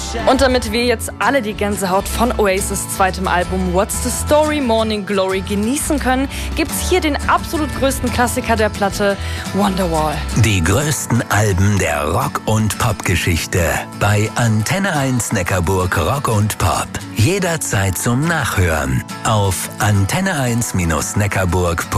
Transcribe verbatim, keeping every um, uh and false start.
Und damit wir jetzt alle die Gänsehaut von Oasis zweitem Album What's the Story Morning Glory genießen können, gibt's hier den absolut größten Klassiker der Platte, Wonderwall. Die größten Alben der Rock- und Popgeschichte bei Antenne eins Neckarburg Rock und Pop. Jederzeit zum Nachhören auf antenne eins Neckarburg.